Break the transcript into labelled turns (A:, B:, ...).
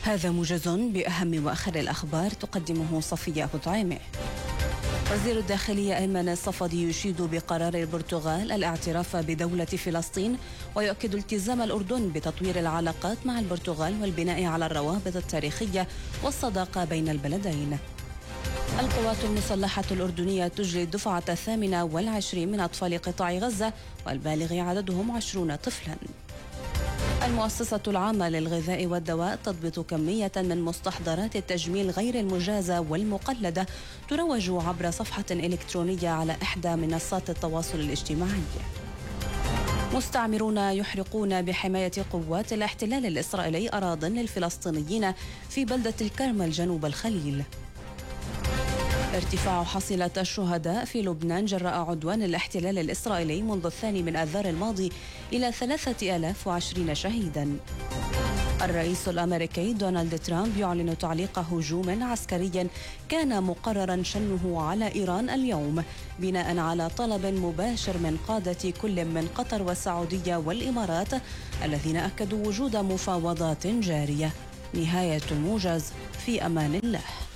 A: هذا موجز بأهم وآخر الأخبار تقدمه صفية أبو طعيمة. وزير الداخلية أيمن الصفدي يشيد بقرار البرتغال الاعتراف بدولة فلسطين، ويؤكد التزام الأردن بتطوير العلاقات مع البرتغال والبناء على الروابط التاريخية والصداقة بين البلدين. القوات المسلحة الأردنية تجري الدفعة 28 من أطفال قطاع غزة، والبالغ عددهم 20 طفلا. المؤسسة العامة للغذاء والدواء تضبط كمية من مستحضرات التجميل غير المجازة والمقلدة تروج عبر صفحة إلكترونية على إحدى منصات التواصل الاجتماعي. مستعمرون يحرقون بحماية قوات الاحتلال الإسرائيلي أراضٍ للفلسطينيين في بلدة الكرمل جنوب الخليل. ارتفاع حصيلة الشهداء في لبنان جراء عدوان الاحتلال الإسرائيلي منذ 2 آذار الماضي إلى 3020 شهيدا. الرئيس الأمريكي دونالد ترامب يعلن تعليق هجوم عسكري كان مقررا شنه على إيران اليوم، بناء على طلب مباشر من قادة كل من قطر والسعودية والإمارات، الذين أكدوا وجود مفاوضات جارية. نهاية الموجز، في أمان الله.